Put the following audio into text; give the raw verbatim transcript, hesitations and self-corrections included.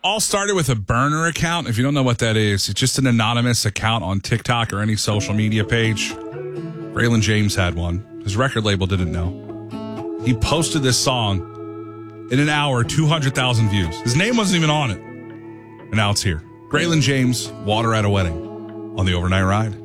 All started with a burner account. If you don't know what that is, it's just an anonymous account on TikTok or any social media page. Braylon James had one. His record label didn't know. He posted this song in an hour, two hundred thousand views. His name wasn't even on it. And now it's here. Braylon James, Water at a Wedding on the Overnight Ride.